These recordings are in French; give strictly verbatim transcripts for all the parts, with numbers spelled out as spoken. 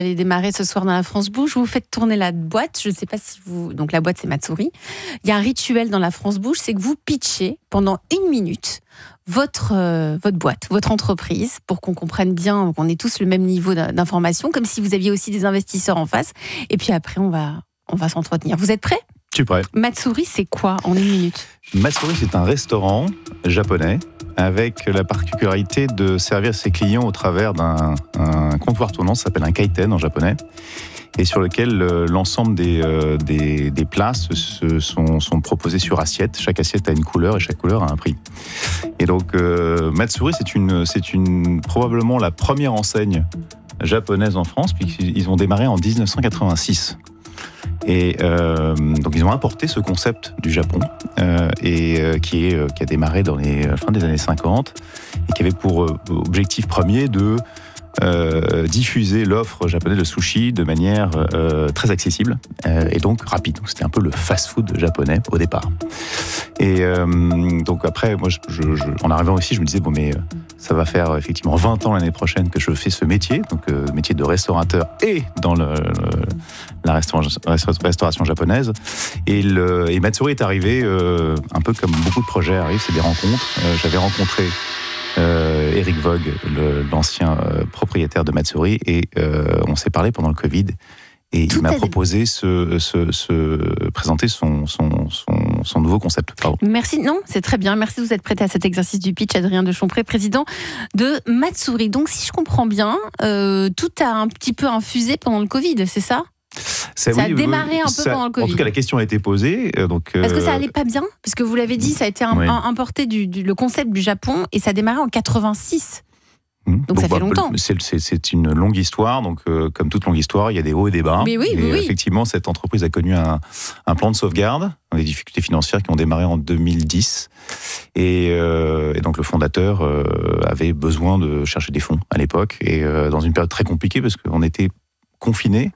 allez démarrer ce soir dans la France Bouge. Vous faites tourner la boîte. Je ne sais pas si vous... Donc la boîte, c'est Matsuri. Il y a un rituel dans la France Bouge, c'est que vous pitchez pendant une minute votre, euh, votre boîte, votre entreprise, pour qu'on comprenne bien, qu'on ait tous le même niveau d'information, comme si vous aviez aussi des investisseurs en face. Et puis après, on va, on va s'entretenir. Vous êtes prêts ? Je suis prêt. Matsuri, c'est quoi en une minute ? Matsuri, c'est un restaurant japonais avec la particularité de servir ses clients au travers d'un un comptoir tournant, ça s'appelle un kaiten en japonais, et sur lequel euh, l'ensemble des, euh, des, des plats se, se sont, sont proposés sur assiette. Chaque assiette a une couleur et chaque couleur a un prix. Et donc euh, Matsuri, c'est, une, c'est une, probablement la première enseigne japonaise en France, puisqu'ils ont démarré en dix-neuf cent quatre-vingt-six. Et euh, donc ils ont importé ce concept du Japon euh, et euh, qui est euh, qui a démarré dans les euh, fin des années cinquante et qui avait pour euh, objectif premier de euh, diffuser l'offre japonaise de sushi de manière euh, très accessible euh, et donc rapide. Donc c'était un peu le fast-food japonais au départ. Et euh, donc après, moi, je, je, je, en arrivant ici, je me disais bon mais euh, ça va faire effectivement vingt ans l'année prochaine que je fais ce métier, donc euh, métier de restaurateur et dans le, le la restauration japonaise. Et, le, et Matsuri est arrivé euh, un peu comme beaucoup de projets arrivent, c'est des rencontres. Euh, j'avais rencontré euh, Eric Vogue, le, l'ancien euh, propriétaire de Matsuri, et euh, on s'est parlé pendant le Covid. Et Tout il m'a proposé ce, ce, ce, présenter son, son, son, son nouveau concept. Pardon. Merci. Non, c'est très bien. Merci de vous être prêté à cet exercice du pitch, Adrien de Chompré, président de Matsuri. Donc, si je comprends bien, euh, tout a un petit peu infusé pendant le Covid, c'est ça ? Ça, ça oui, a démarré un peu ça, pendant le Covid. En tout cas, la question a été posée. Donc, Parce que ça allait pas bien, parce que vous l'avez dit, ça a été un, oui. un, importé du, du le concept du Japon et ça a démarré en quatre-vingt-six. Mmh. Donc, donc ça fait bah, longtemps. C'est, c'est, c'est une longue histoire, donc euh, comme toute longue histoire, il y a des hauts et des bas. Mais oui, et oui, oui. Effectivement, cette entreprise a connu un, un plan de sauvegarde, des difficultés financières qui ont démarré en deux mille dix. Et, euh, et donc le fondateur euh, avait besoin de chercher des fonds à l'époque, et euh, dans une période très compliquée parce qu'on était confinés.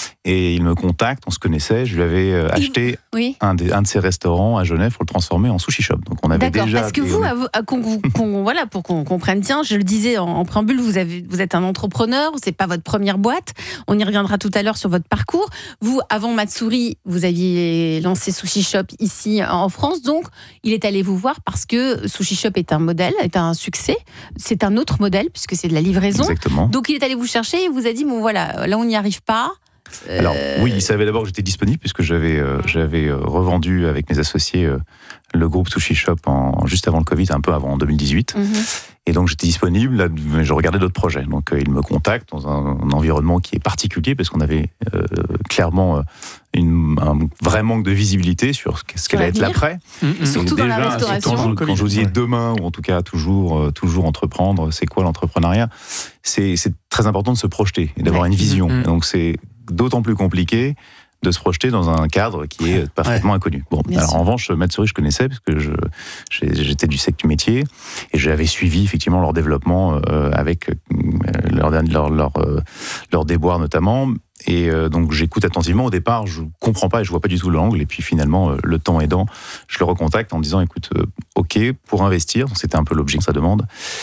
Et il me contacte, on se connaissait, je lui avais euh, acheté oui. un, des, un de ses restaurants à Genève pour le transformer en sushi shop. Donc on avait D'accord, déjà. Parce que vous, à vous à, qu'on, qu'on, voilà, pour qu'on comprenne bien, je le disais en, en préambule, vous, avez, vous êtes un entrepreneur, c'est pas votre première boîte. On y reviendra tout à l'heure sur votre parcours. Vous, avant Matsuri, vous aviez lancé Sushi Shop ici en France, donc il est allé vous voir parce que Sushi Shop est un modèle, est un succès. C'est un autre modèle puisque c'est de la livraison. Exactement. Donc il est allé vous chercher et vous a dit bon voilà, là on n'y arrive pas. Alors oui, il savait d'abord que j'étais disponible puisque j'avais euh, j'avais revendu avec mes associés euh, le groupe Sushi Shop en, juste avant le Covid, un peu avant en deux mille dix-huit. Mm-hmm. Et donc j'étais disponible, là, je regardais d'autres projets. Donc euh, il me contacte dans un, un environnement qui est particulier parce qu'on avait euh, clairement une, un vrai manque de visibilité sur ce qu'allait être l'après. Mm-hmm. Surtout déjà, dans la restauration. Quand, quand je vous disais demain, ou en tout cas toujours, euh, toujours entreprendre, c'est quoi l'entrepreneuriat ? c'est, c'est très important de se projeter et d'avoir ouais. une vision. Mm-hmm. Donc c'est d'autant plus compliqué de se projeter dans un cadre qui est parfaitement ouais. inconnu. Bon, Bien alors sûr. En revanche, Matsuri, je connaissais parce que je, j'étais du secteur du métier et j'avais suivi effectivement leur développement euh, avec euh, leur, leur, leur, euh, leur déboire notamment. Et euh, donc j'écoute attentivement. Au départ, je comprends pas et je vois pas du tout l'angle. Et puis finalement, euh, le temps aidant, je le recontacte en disant écoute, euh, ok, pour investir. Donc, c'était un peu l'objet de sa demande.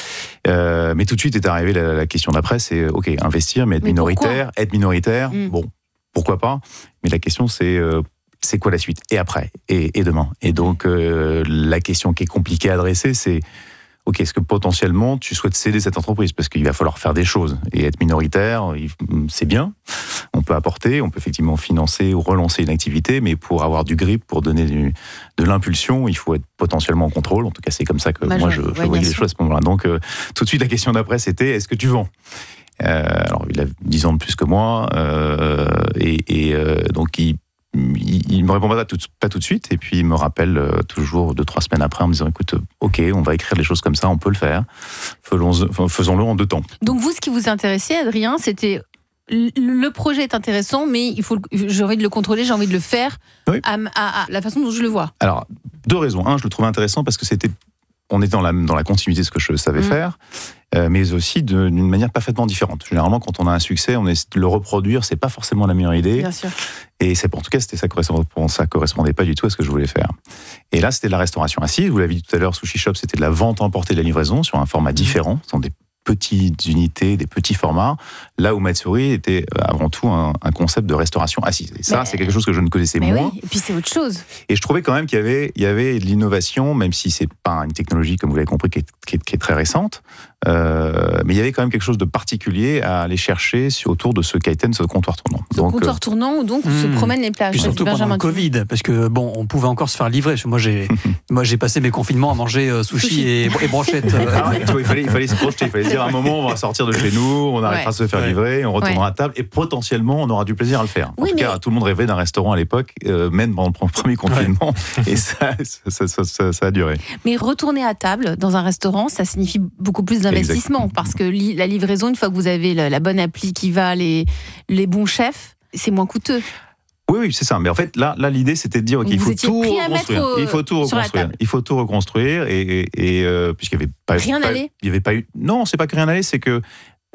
Euh, mais tout de suite est arrivée la, la question d'après, c'est ok, investir, mais être mais minoritaire, être minoritaire. Mmh. Bon. Pourquoi pas ? Mais la question, c'est euh, c'est quoi la suite ? Et après ? Et, et demain ? Et donc, euh, la question qui est compliquée à adresser, c'est ok, est-ce que potentiellement, tu souhaites céder cette entreprise ? Parce qu'il va falloir faire des choses. Et être minoritaire, c'est bien. On peut apporter, on peut effectivement financer ou relancer une activité, mais pour avoir du grip, pour donner du, de l'impulsion, il faut être potentiellement en contrôle. En tout cas, c'est comme ça que Major, moi, je, je ouais, voyais les choses à ce moment-là. Donc, euh, tout de suite, la question d'après, c'était est-ce que tu vends ? Euh, alors, il a dix ans de plus que moi, euh, et, et euh, donc il, il, il me répond pas tout, pas tout de suite, et puis il me rappelle euh, toujours deux, trois semaines après en me disant écoute, ok, on va écrire les choses comme ça, on peut le faire, faisons, faisons-le en deux temps. Donc vous, ce qui vous intéressait, Adrien, c'était le projet est intéressant, mais il faut, j'ai envie de le contrôler, j'ai envie de le faire oui. à, à, à la façon dont je le vois. Alors, deux raisons. Un, je le trouvais intéressant parce que c'était on était dans la, dans la continuité de ce que je savais mmh. faire, euh, mais aussi de, d'une manière parfaitement différente. Généralement, quand on a un succès, on essaie de le reproduire, c'est pas forcément la meilleure idée. Bien sûr. Et c'est, en tout cas, c'était, ça correspondait, ça correspondait pas du tout à ce que je voulais faire. Et là, c'était de la restauration assise. Vous l'avez dit tout à l'heure, Sushi Shop, c'était de la vente emportée de la livraison sur un format différent. Ce sont des petites unités, des petits formats, là où Matsuri était avant tout un, un concept de restauration assise. Et ça, mais, c'est quelque chose que je ne connaissais moins. Oui, et puis c'est autre chose. Et je trouvais quand même qu'il y avait, il y avait de l'innovation, même si c'est pas une technologie, comme vous l'avez compris, qui est, qui est, qui est très récente. Euh, mais il y avait quand même quelque chose de particulier à aller chercher sur, autour de ce kaiten, ce comptoir tournant. Ce donc, comptoir euh, tournant où donc on mmh. se promène les plages. Et surtout pendant le Covid, parce que bon, on pouvait encore se faire livrer. Moi, j'ai, moi, j'ai passé mes confinements à manger euh, sushi, sushi. Et, et brochettes. Euh, ah ouais, tu vois, il fallait, il fallait se projeter. Il fallait dire à un moment, on va sortir de chez nous, on arrêtera ouais. de se faire livrer, on retournera ouais. à table et potentiellement, on aura du plaisir à le faire. En oui, tout mais... cas, tout le monde rêvait d'un restaurant à l'époque, euh, même pendant le premier confinement, ouais. et ça ça, ça, ça, ça a duré. Mais retourner à table dans un restaurant, ça signifie beaucoup plus d'investissement, parce que li- la livraison, une fois que vous avez la, la bonne appli qui va, les, les bons chefs, c'est moins coûteux. Oui, oui, c'est ça. Mais en fait, là, là l'idée, c'était de dire qu'il faut tout reconstruire. Au, il faut tout reconstruire. Il faut tout reconstruire. Et, et, et euh, puisqu'il n'y avait pas, rien pas, n'allait. Il y avait pas eu. Non, c'est pas que rien n'allait, c'est que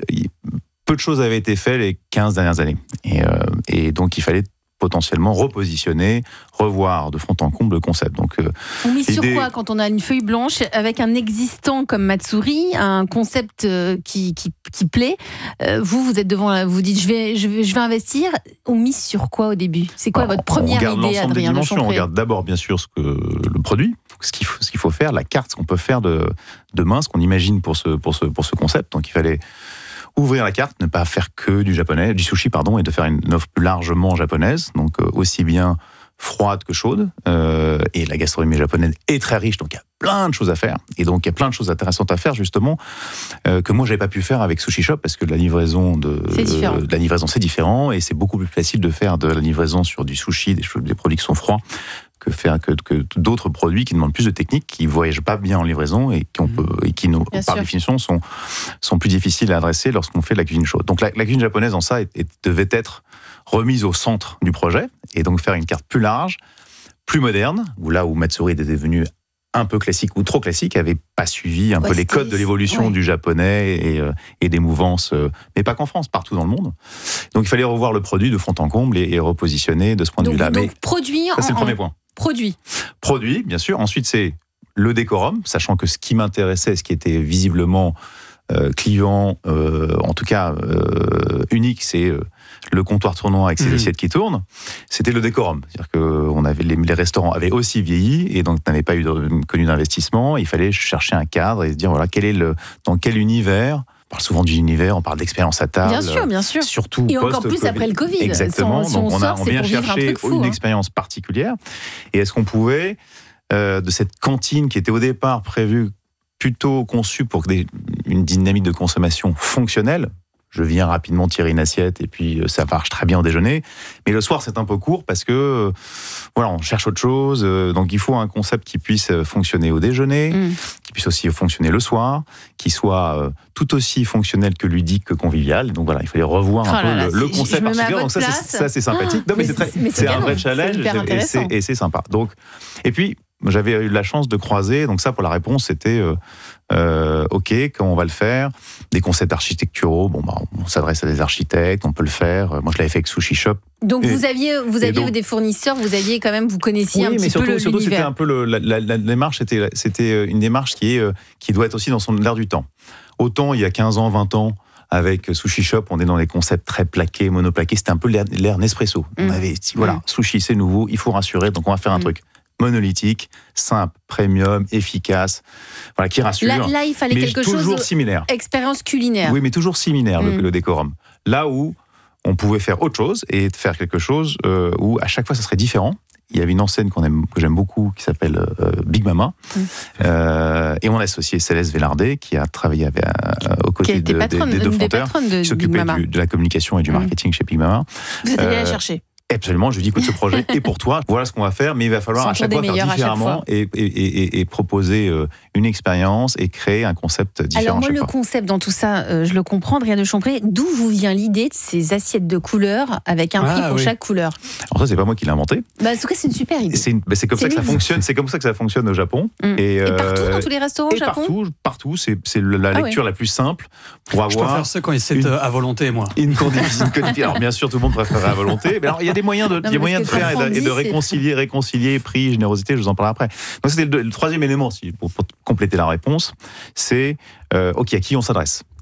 peu de choses avaient été faites les quinze dernières années. Et, euh, et donc, il fallait potentiellement repositionner, revoir de fond en comble le concept. Donc, euh, on mise sur quoi quand on a une feuille blanche avec un existant comme Matsuri, un concept euh, qui, qui, qui plaît, euh, vous, vous êtes devant, vous dites je vais, je vais, je vais investir, on mise sur quoi au début? C'est quoi Alors, votre première idée, Adrien? Des dimensions, on regarde d'abord bien sûr ce que, le produit, ce qu'il faut, ce qu'il faut faire, la carte, ce qu'on peut faire de, demain, ce qu'on imagine pour ce, pour, ce, pour ce concept. Donc il fallait ouvrir la carte, ne pas faire que du japonais, du sushi pardon, et de faire une offre plus largement japonaise, donc euh, aussi bien froide que chaude. Euh, et la gastronomie japonaise est très riche, donc il y a plein de choses à faire. Et donc il y a plein de choses intéressantes à faire justement euh, que moi j'avais pas pu faire avec Sushi Shop parce que la livraison de, euh, de la livraison c'est différent et c'est beaucoup plus facile de faire de la livraison sur du sushi, des, choses, des produits qui sont froids. Que faire que, que d'autres produits qui demandent plus de technique, qui ne voyagent pas bien en livraison et qui, on peut, et qui nous, par sûr. définition, sont, sont plus difficiles à adresser lorsqu'on fait de la cuisine chaude. Donc la, la cuisine japonaise, en ça, est, est, devait être remise au centre du projet et donc faire une carte plus large, plus moderne, où là où Matsuri était devenu un peu classique ou trop classique, avait pas suivi un ouais, peu les codes de l'évolution ouais. du japonais et, euh, et des mouvances, euh, mais pas qu'en France, partout dans le monde. Donc il fallait revoir le produit de fond en comble et, et repositionner de ce point de vue-là. Donc mais produit ça, c'est en, le premier point. Produit. Produit, bien sûr. Ensuite, c'est le décorum, sachant que ce qui m'intéressait, ce qui était visiblement euh, clivant, euh, en tout cas euh, unique, c'est euh, le comptoir tournant avec ses mmh. assiettes qui tournent. C'était le décorum. C'est-à-dire que on avait, les, les restaurants avaient aussi vieilli et donc n'avaient pas eu de, connu d'investissement. Il fallait chercher un cadre et se dire, voilà, quel est le, dans quel univers. On parle souvent d'univers, on parle d'expérience à table. Bien sûr, bien sûr. Surtout et encore plus après le Covid. Exactement. Sans, si donc on, on, sort, a, on vient chercher fou, une hein. expérience particulière. Et est-ce qu'on pouvait, euh, de cette cantine qui était au départ prévue, plutôt conçue pour des, une dynamique de consommation fonctionnelle, je viens rapidement tirer une assiette et puis ça marche très bien au déjeuner. Mais le soir, c'est un peu court parce que voilà, on cherche autre chose. Donc il faut un concept qui puisse fonctionner au déjeuner, mmh. qui puisse aussi fonctionner le soir, qui soit tout aussi fonctionnel que ludique que convivial. Donc voilà, il fallait revoir un oh peu là, le, le concept particulier. Donc ça, c'est, ça, c'est sympathique. Non, mais, mais c'est, très, c'est, c'est un vrai challenge et, et, c'est, et c'est sympa. Donc, et puis, j'avais eu la chance de croiser, donc ça pour la réponse c'était euh, euh, ok, comment on va le faire, des concepts architecturaux, bon bah on s'adresse à des architectes, on peut le faire, moi je l'avais fait avec Sushi Shop. Donc et, vous aviez, vous aviez donc, des fournisseurs, vous aviez quand même, vous connaissiez oui, un petit surtout, peu le, surtout, l'univers. C'était un peu le, la, la, la démarche, c'était, c'était une démarche qui, est, qui doit être aussi dans son l'air du temps. Autant il y a quinze ans, vingt ans, avec Sushi Shop, on est dans les concepts très plaqués, monoplaqués, c'était un peu l'air, l'air Nespresso. Mmh. On avait dit, voilà, mmh. sushi c'est nouveau, il faut rassurer, donc on va faire un mmh. truc monolithique, simple, premium, efficace, voilà, qui rassure. Là, là il fallait mais quelque toujours chose. Similaire. Expérience culinaire. Oui, mais toujours similaire, mmh. le, le décorum. Là où on pouvait faire autre chose et faire quelque chose euh, où à chaque fois ça serait différent. Il y avait une enseigne qu'on aime, que j'aime beaucoup qui s'appelle euh, Big Mama. Mmh. Euh, et on a associé Céleste Velardet qui a travaillé avec, euh, aux côtés de, patronne, des, des deux fondateurs, de qui s'occupait du, de la communication et du marketing mmh. chez Big Mama. Vous êtes allé euh, la chercher. Absolument, je lui dis écoute, ce projet est pour toi, voilà ce qu'on va faire, mais il va falloir à chaque fois faire différemment et, et, et, et proposer une expérience et créer un concept différent. Alors moi, le fois. concept dans tout ça, euh, je le comprends, Adrien de Champré, d'où vous vient l'idée de ces assiettes de couleurs avec un ah, prix pour oui. chaque couleur? Alors ça, c'est pas moi qui l'ai inventé. Bah, en tout cas, c'est une super idée. C'est, une, bah, c'est comme c'est ça que ça fonctionne. C'est comme ça que ça fonctionne au Japon. Mmh. Et, et partout, euh, dans tous les restaurants au Japon. Partout, partout. C'est, c'est la lecture ah, ouais. la plus simple pour avoir. Je préfère ceux quand ils c'est à volonté, moi. Une condition. Alors bien sûr, tout le monde préfère à volonté. Mais alors, il y a des moyens de, il y a moyens de faire et de, et de réconcilier, réconcilier prix, générosité. Je vous en parlerai après. Donc c'était le, le troisième élément, si, pour, pour compléter la réponse, c'est euh, ok, à qui on s'adresse.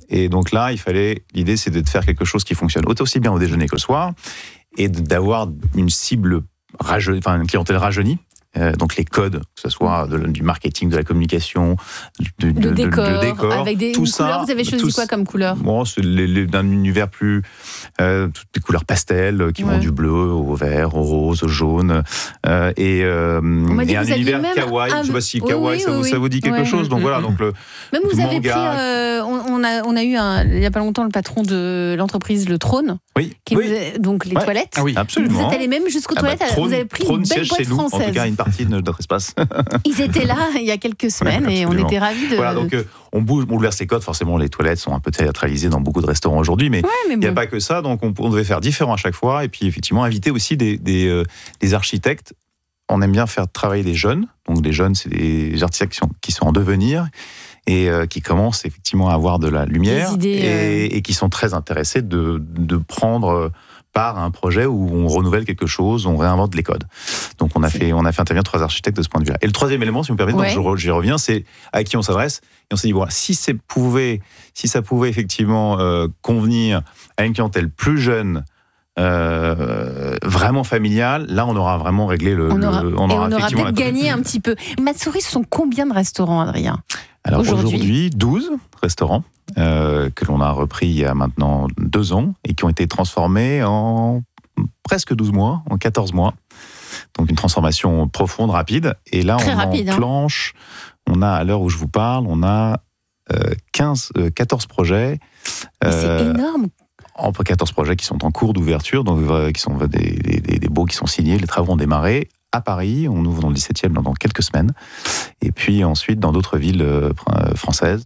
Et donc là, il fallait, l'idée, c'est de faire quelque chose qui fonctionne aussi bien au déjeuner que le soir, et d'avoir une cible rajeunie, enfin une clientèle rajeunie. Euh, donc les codes, que ce soit de, du marketing, de la communication, du de, de, décor, de, de décor, avec des tout ça. Couleurs, vous avez choisi tout, quoi comme couleur? Bon, c'est les, les, d'un univers plus, euh, toutes des couleurs pastel qui ouais. vont du bleu au vert, au rose, au jaune, euh, et, euh, et un univers kawaii. Un... Je sais pas si kawaii, oui, ça, oui, vous, ça vous dit quelque ouais. chose. Donc mmh. voilà, donc le même vous avez pris, euh, on, on a, on a eu un, il y a pas longtemps le patron de l'entreprise Le Trône, oui, qui oui. Vous, donc les ouais. toilettes. Ah oui, absolument. Vous êtes allé même jusqu'aux ah toilettes. Bah, trône, vous avez pris une belle boîte française. En tout cas, une partie de notre espace. Ils étaient là il y a quelques semaines ouais, et on était ravis de. Voilà, donc euh, on bouleverse les codes. Forcément, les toilettes sont un peu théâtralisées dans beaucoup de restaurants aujourd'hui, mais il ouais, n'y bon. a pas que ça. Donc on, on devait faire différent à chaque fois, et puis effectivement inviter aussi des, des, euh, des architectes. On aime bien faire travailler des jeunes. Donc des jeunes, c'est des architectes qui sont, qui sont en devenir et euh, qui commencent effectivement à avoir de la lumière idées, et, euh... et qui sont très intéressés de, de prendre part à un projet où on renouvelle quelque chose, on réinvente les codes. Donc on a fait, on a fait intervenir trois architectes de ce point de vue-là. Et le troisième élément, si vous me permettez, ouais. donc j'y reviens, c'est à qui on s'adresse. Et on s'est dit, voilà, si, c'est pouvait, si ça pouvait effectivement euh, convenir à une clientèle plus jeune, Euh, vraiment familial, là on aura vraiment réglé le. On aura, le, on et aura, on aura peut-être gagné un petit peu. Matsouri, ce sont combien de restaurants, Adrien? Alors aujourd'hui, aujourd'hui douze restaurants euh, que l'on a repris il y a maintenant deux ans et qui ont été transformés en presque douze mois, en quatorze mois. Donc une transformation profonde, rapide. Et là Très on rapide, enclenche, hein. On a, à l'heure où je vous parle, on a euh, quinze, euh, quatorze projets. Euh, c'est énorme. Entre quatorze projets qui sont en cours d'ouverture, donc euh, qui sont des, des, des baux qui sont signés, les travaux ont démarré à Paris, on ouvre dans le dix-septième dans quelques semaines, et puis ensuite dans d'autres villes euh, françaises.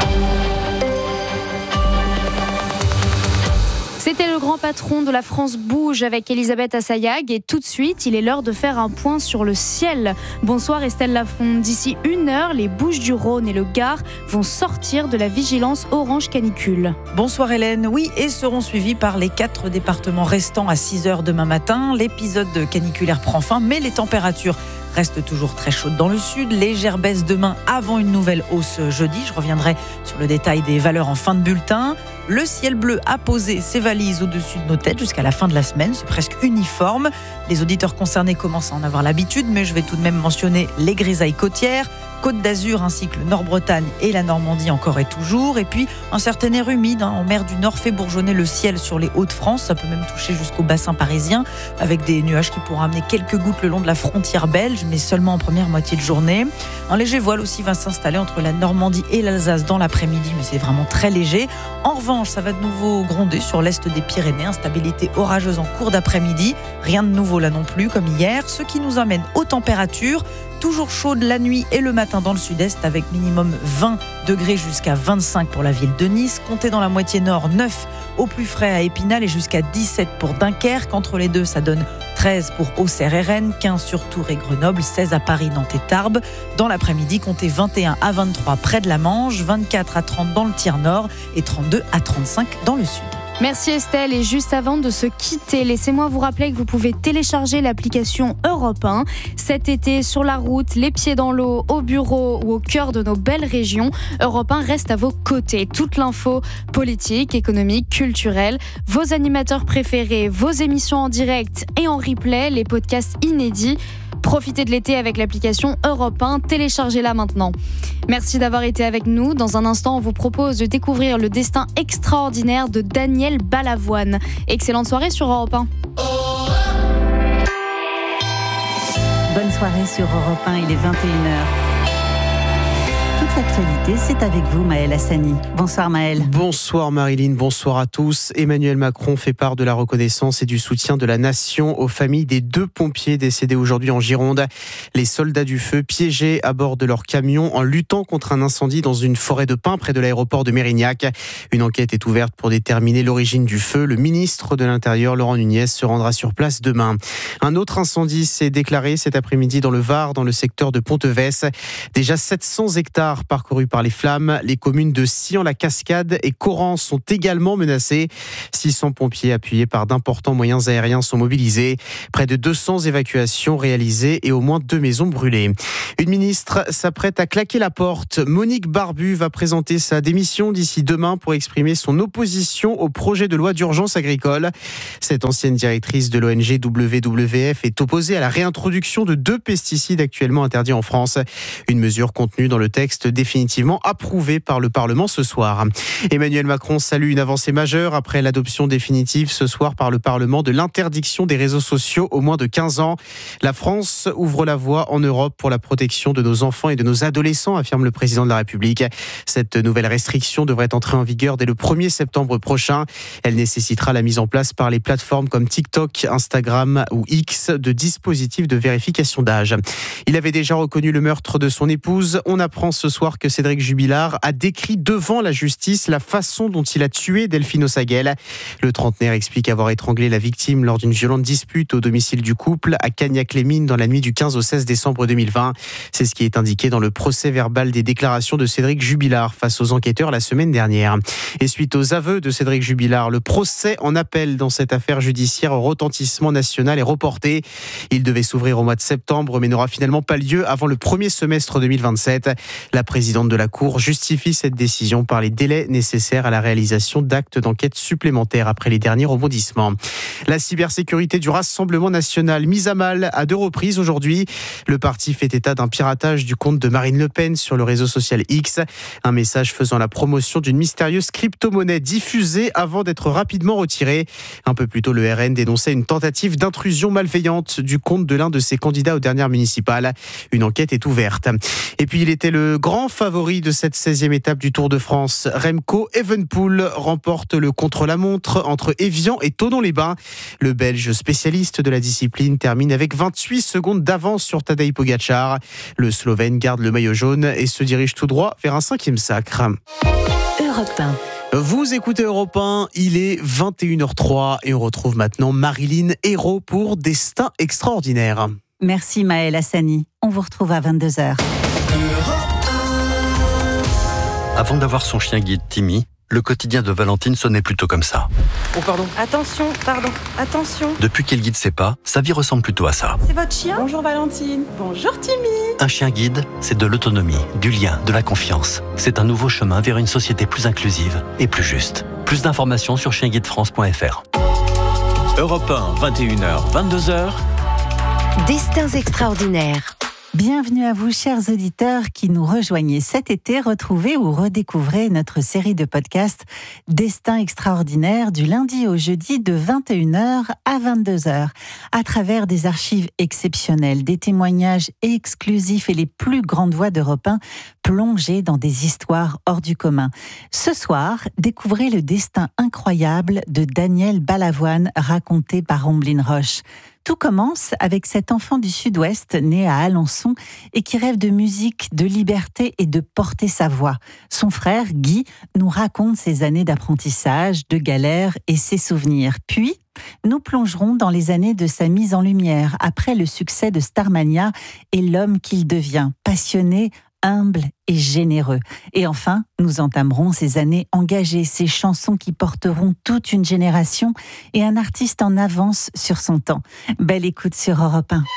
C'était le grand patron de la France Bouge avec Elisabeth Assayag et tout de suite, il est l'heure de faire un point sur le ciel. Bonsoir Estelle Lafond. D'ici une heure, les Bouches-du-Rhône et le Gard vont sortir de la vigilance orange canicule. Bonsoir Hélène. Oui, et seront suivis par les quatre départements restants à six heures demain matin. L'épisode caniculaire prend fin, mais les températures restent toujours très chaudes dans le sud. Légère baisse demain avant une nouvelle hausse jeudi. Je reviendrai sur le détail des valeurs en fin de bulletin. Le ciel bleu a posé ses valises au-dessus de nos têtes jusqu'à la fin de la semaine. C'est presque uniforme. Les auditeurs concernés commencent à en avoir l'habitude, mais je vais tout de même mentionner les grisailles côtières, Côte d'Azur ainsi que le Nord-Bretagne et la Normandie encore et toujours. Et puis un certain air humide hein, en mer du Nord fait bourgeonner le ciel sur les Hauts-de-France. Ça peut même toucher jusqu'au bassin parisien avec des nuages qui pourront amener quelques gouttes le long de la frontière belge, mais seulement en première moitié de journée. Un léger voile aussi va s'installer entre la Normandie et l'Alsace dans l'après-midi, mais c'est vraiment très léger. En revanche, ça va de nouveau gronder sur l'est des Pyrénées. Instabilité orageuse en cours d'après-midi. Rien de nouveau là non plus, comme hier. Ce qui nous amène aux températures. Toujours chaude la nuit et le matin dans le sud-est avec minimum vingt degrés jusqu'à vingt-cinq pour la ville de Nice. Comptez dans la moitié nord, neuf au plus frais à Épinal et jusqu'à dix-sept pour Dunkerque. Entre les deux, ça donne treize pour Auxerre et Rennes, quinze sur Tours et Grenoble, seize à Paris, Nantes et Tarbes. Dans l'après-midi, comptez vingt et un à vingt-trois près de la Manche, vingt-quatre à trente dans le tiers nord et trente-deux à trente-cinq dans le sud. Merci Estelle. Et juste avant de se quitter, laissez-moi vous rappeler que vous pouvez télécharger l'application Europe un. Cet été, sur la route, les pieds dans l'eau, au bureau ou au cœur de nos belles régions, Europe un reste à vos côtés. Toute l'info politique, économique, culturelle, vos animateurs préférés, vos émissions en direct et en replay, les podcasts inédits. Profitez de l'été avec l'application Europe un, téléchargez-la maintenant. Merci d'avoir été avec nous. Dans un instant, on vous propose de découvrir le destin extraordinaire de Daniel Balavoine. Excellente soirée sur Europe un. Bonne soirée sur Europe un, il est vingt et une heures. Toute l'actualité, c'est avec vous, Maël Hassani. Bonsoir Maël. Bonsoir Marilyn, bonsoir à tous. Emmanuel Macron fait part de la reconnaissance et du soutien de la nation aux familles des deux pompiers décédés aujourd'hui en Gironde. Les soldats du feu piégés à bord de leur camion en luttant contre un incendie dans une forêt de pins près de l'aéroport de Mérignac. Une enquête est ouverte pour déterminer l'origine du feu. Le ministre de l'Intérieur, Laurent Nunez, se rendra sur place demain. Un autre incendie s'est déclaré cet après-midi dans le Var, dans le secteur de Ponteves. Déjà sept cents hectares hectares parcourus par les flammes. Les communes de Sillans-la-Cascade et Coran sont également menacées. six cents pompiers appuyés par d'importants moyens aériens sont mobilisés. Près de deux cents évacuations réalisées et au moins deux maisons brûlées. Une ministre s'apprête à claquer la porte. Monique Barbu va présenter sa démission d'ici demain pour exprimer son opposition au projet de loi d'urgence agricole. Cette ancienne directrice de l'O N G W W F est opposée à la réintroduction de deux pesticides actuellement interdits en France. Une mesure contenue dans le texte définitivement approuvé par le Parlement ce soir. Emmanuel Macron salue une avancée majeure après l'adoption définitive ce soir par le Parlement de l'interdiction des réseaux sociaux aux moins de quinze ans. La France ouvre la voie en Europe pour la protection de nos enfants et de nos adolescents, affirme le président de la République. Cette nouvelle restriction devrait entrer en vigueur dès le premier septembre prochain. Elle nécessitera la mise en place par les plateformes comme TikTok, Instagram ou X de dispositifs de vérification d'âge. Il avait déjà reconnu le meurtre de son épouse. On apprend ce soir que Cédric Jubilard a décrit devant la justice la façon dont il a tué Delphine Ossaguel. Le trentenaire explique avoir étranglé la victime lors d'une violente dispute au domicile du couple à Cagnac-les-Mines dans la nuit du quinze au seize décembre deux mille vingt. C'est ce qui est indiqué dans le procès verbal des déclarations de Cédric Jubilard face aux enquêteurs la semaine dernière. Et suite aux aveux de Cédric Jubilard, le procès en appel dans cette affaire judiciaire au retentissement national est reporté. Il devait s'ouvrir au mois de septembre mais n'aura finalement pas lieu avant le premier semestre deux mille vingt-sept. La présidente de la Cour justifie cette décision par les délais nécessaires à la réalisation d'actes d'enquête supplémentaires après les derniers rebondissements. La cybersécurité du Rassemblement national mise à mal à deux reprises aujourd'hui. Le parti fait état d'un piratage du compte de Marine Le Pen sur le réseau social X. Un message faisant la promotion d'une mystérieuse crypto-monnaie diffusée avant d'être rapidement retirée. Un peu plus tôt, le R N dénonçait une tentative d'intrusion malveillante du compte de l'un de ses candidats aux dernières municipales. Une enquête est ouverte. Et puis, il était le grand favori de cette seizième étape du Tour de France. Remco Evenepoel remporte le contre-la-montre entre Évian et Thonon-les-Bains. Le Belge spécialiste de la discipline termine avec vingt-huit secondes d'avance sur Tadej Pogačar. Le Slovène garde le maillot jaune et se dirige tout droit vers un cinquième sacre. Europe un. Vous écoutez Europe un, il est vingt et une heures trois et on retrouve maintenant Marilyn Hérault pour Destin extraordinaire. Merci Maëlle Hassani. On vous retrouve à vingt-deux heures. Avant d'avoir son chien guide Timmy, le quotidien de Valentine sonnait plutôt comme ça. Oh pardon. Attention, pardon, attention. Depuis qu'elle guide ses pas, sa vie ressemble plutôt à ça. C'est votre chien ? Bonjour Valentine. Bonjour Timmy. Un chien guide, c'est de l'autonomie, du lien, de la confiance. C'est un nouveau chemin vers une société plus inclusive et plus juste. Plus d'informations sur chien guide france point f r. Europe un, vingt et une heures, vingt-deux heures. Destins extraordinaires. Bienvenue à vous, chers auditeurs qui nous rejoignez cet été. Retrouvez ou redécouvrez notre série de podcasts Destin extraordinaire du lundi au jeudi de vingt et une heures à vingt-deux heures. À travers des archives exceptionnelles, des témoignages exclusifs et les plus grandes voix d'Europe un plongées dans des histoires hors du commun. Ce soir, découvrez le destin incroyable de Daniel Balavoine raconté par Omblin Roche. Tout commence avec cet enfant du Sud-Ouest né à Alençon et qui rêve de musique, de liberté et de porter sa voix. Son frère, Guy, nous raconte ses années d'apprentissage, de galères et ses souvenirs. Puis, nous plongerons dans les années de sa mise en lumière après le succès de Starmania et l'homme qu'il devient, passionné, humble et généreux. Et enfin, nous entamerons ces années engagées, ces chansons qui porteront toute une génération et un artiste en avance sur son temps. Belle écoute sur Europe un.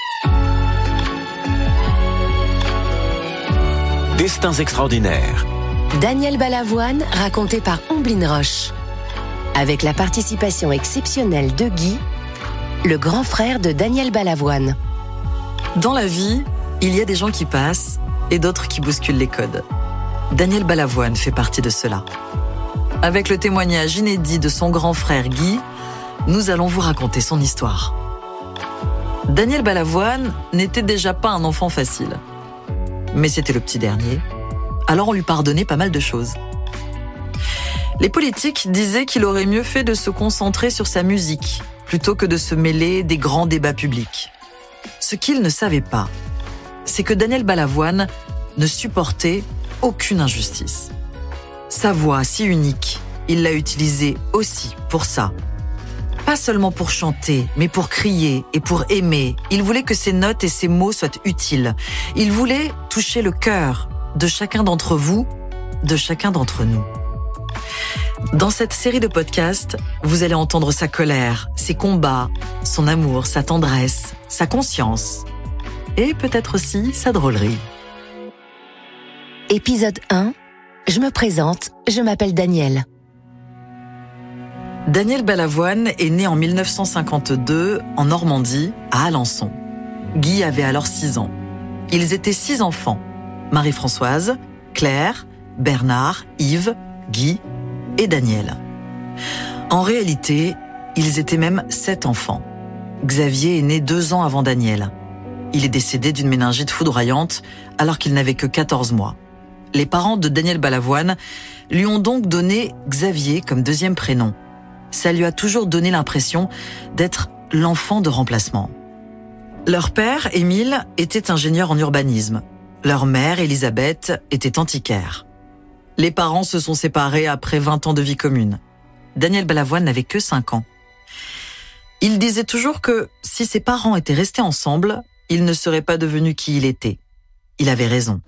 Destins extraordinaires. Daniel Balavoine, raconté par Omblin Roche. Avec la participation exceptionnelle de Guy, le grand frère de Daniel Balavoine. Dans la vie, il y a des gens qui passent et d'autres qui bousculent les codes. Daniel Balavoine fait partie de cela. Avec le témoignage inédit de son grand frère Guy, nous allons vous raconter son histoire. Daniel Balavoine n'était déjà pas un enfant facile. Mais c'était le petit dernier, alors on lui pardonnait pas mal de choses. Les politiques disaient qu'il aurait mieux fait de se concentrer sur sa musique, plutôt que de se mêler des grands débats publics. Ce qu'ils ne savaient pas, c'est que Daniel Balavoine ne supportait aucune injustice. Sa voix si unique, il l'a utilisée aussi pour ça. Pas seulement pour chanter, mais pour crier et pour aimer. Il voulait que ses notes et ses mots soient utiles. Il voulait toucher le cœur, de chacun d'entre vous, de chacun d'entre nous. Dans cette série de podcasts, vous allez entendre sa colère, ses combats, son amour, sa tendresse, sa conscience et peut-être aussi sa drôlerie. Épisode un. Je me présente, je m'appelle Daniel. Daniel Balavoine est né en mille neuf cent cinquante-deux en Normandie, à Alençon. Guy avait alors six ans. Ils étaient six enfants. Marie-Françoise, Claire, Bernard, Yves, Guy et Daniel. En réalité, ils étaient même sept enfants. Xavier est né deux ans avant Daniel. Il est décédé d'une méningite foudroyante alors qu'il n'avait que quatorze mois. Les parents de Daniel Balavoine lui ont donc donné Xavier comme deuxième prénom. Ça lui a toujours donné l'impression d'être l'enfant de remplacement. Leur père, Émile, était ingénieur en urbanisme. Leur mère, Elisabeth, était antiquaire. Les parents se sont séparés après vingt ans de vie commune. Daniel Balavoine n'avait que cinq ans. Il disait toujours que si ses parents étaient restés ensemble, il ne serait pas devenu qui il était. Il avait raison.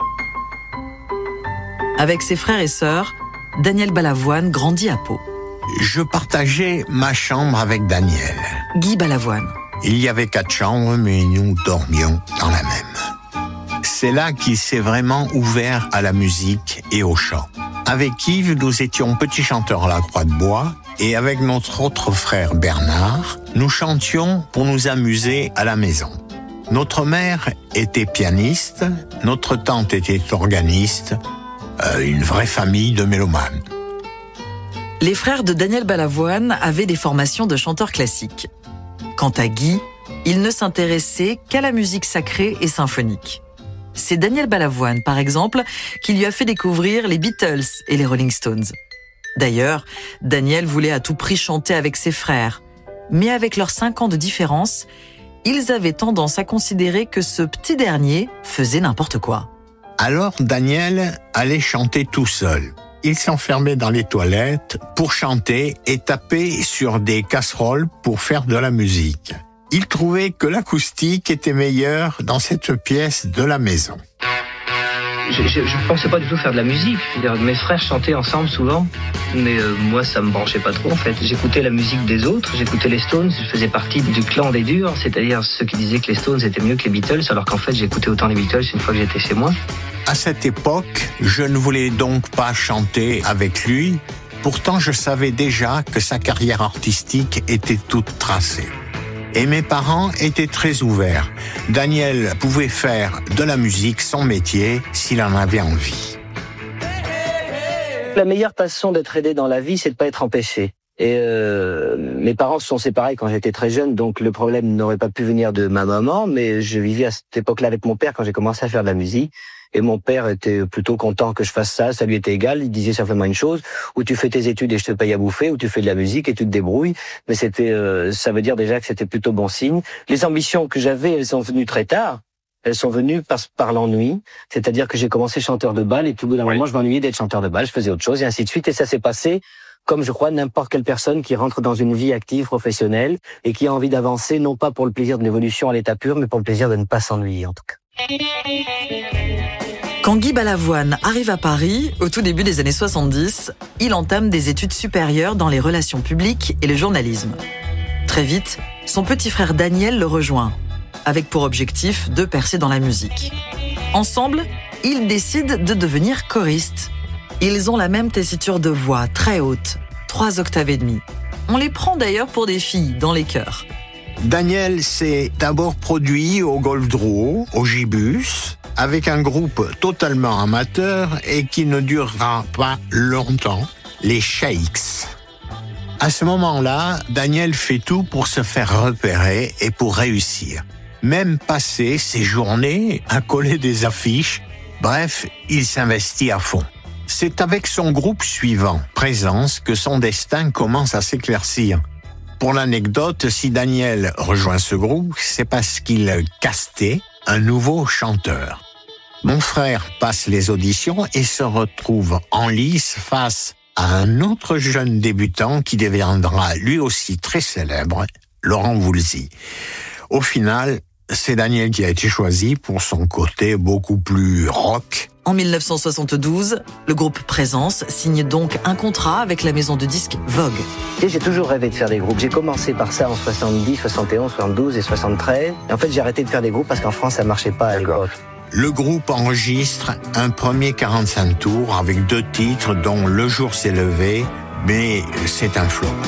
Avec ses frères et sœurs, Daniel Balavoine grandit à Pau. Je partageais ma chambre avec Daniel. Guy Balavoine. Il y avait quatre chambres, mais nous dormions dans la même. C'est là qu'il s'est vraiment ouvert à la musique et au chant. Avec Yves, nous étions petits chanteurs à la Croix de Bois, et avec notre autre frère Bernard, nous chantions pour nous amuser à la maison. Notre mère était pianiste, notre tante était organiste, euh, une vraie famille de mélomanes. Les frères de Daniel Balavoine avaient des formations de chanteurs classiques. Quant à Guy, il ne s'intéressait qu'à la musique sacrée et symphonique. C'est Daniel Balavoine, par exemple, qui lui a fait découvrir les Beatles et les Rolling Stones. D'ailleurs, Daniel voulait à tout prix chanter avec ses frères. Mais avec leurs cinq ans de différence, ils avaient tendance à considérer que ce petit dernier faisait n'importe quoi. Alors Daniel allait chanter tout seul. Il s'enfermait dans les toilettes pour chanter et taper sur des casseroles pour faire de la musique. Il trouvait que l'acoustique était meilleure dans cette pièce de la maison. Je ne pensais pas du tout faire de la musique. Mes frères chantaient ensemble souvent, mais euh, moi ça me branchait pas trop en fait. J'écoutais la musique des autres, j'écoutais les Stones, je faisais partie du clan des durs, c'est-à-dire ceux qui disaient que les Stones étaient mieux que les Beatles, alors qu'en fait j'écoutais autant les Beatles une fois que j'étais chez moi. À cette époque, je ne voulais donc pas chanter avec lui. Pourtant, je savais déjà que sa carrière artistique était toute tracée. Et mes parents étaient très ouverts. Daniel pouvait faire de la musique son métier s'il en avait envie. La meilleure façon d'être aidé dans la vie, c'est de ne pas être empêché. Et euh, mes parents se sont séparés quand j'étais très jeune, donc le problème n'aurait pas pu venir de ma maman, mais je vivais à cette époque-là avec mon père quand j'ai commencé à faire de la musique. Et mon père était plutôt content que je fasse ça, ça lui était égal, il disait simplement une chose, ou tu fais tes études et je te paye à bouffer, ou tu fais de la musique et tu te débrouilles. Mais c'était, euh, ça veut dire déjà que c'était plutôt bon signe. Les ambitions que j'avais, elles sont venues très tard. Elles sont venues par, par l'ennui, c'est-à-dire que j'ai commencé chanteur de bal et tout au bout d'un moment, je m'ennuyais d'être chanteur de bal, je faisais autre chose et ainsi de suite. Et ça s'est passé comme je crois n'importe quelle personne qui rentre dans une vie active, professionnelle et qui a envie d'avancer, non pas pour le plaisir de l'évolution à l'état pur, mais pour le plaisir de ne pas s'ennuyer en tout cas. Quand Guy Balavoine arrive à Paris, au tout début des années soixante-dix, il entame des études supérieures dans les relations publiques et le journalisme. Très vite, son petit frère Daniel le rejoint, avec pour objectif de percer dans la musique. Ensemble, ils décident de devenir choristes. Ils ont la même tessiture de voix, très haute, trois octaves et demie. On les prend d'ailleurs pour des filles dans les chœurs. Daniel s'est d'abord produit au Golf Drouot, au Gibus, avec un groupe totalement amateur et qui ne durera pas longtemps, les Shakes. À ce moment-là, Daniel fait tout pour se faire repérer et pour réussir. Même passer ses journées à coller des affiches. Bref, il s'investit à fond. C'est avec son groupe suivant, Présence, que son destin commence à s'éclaircir. Pour l'anecdote, si Daniel rejoint ce groupe, c'est parce qu'il castait un nouveau chanteur. Mon frère passe les auditions et se retrouve en lice face à un autre jeune débutant qui deviendra lui aussi très célèbre, Laurent Voulzy. Au final, c'est Daniel qui a été choisi pour son côté beaucoup plus rock En mille neuf cent soixante-douze, le groupe Présence signe donc un contrat avec la maison de disques Vogue. Et j'ai toujours rêvé de faire des groupes. J'ai commencé par ça en soixante-dix, soixante et onze, soixante-douze et soixante-treize. Et en fait, j'ai arrêté de faire des groupes parce qu'en France, ça marchait pas à l'époque. Le groupe enregistre un premier quarante-cinq tours avec deux titres dont Le jour s'est levé, mais c'est un flop.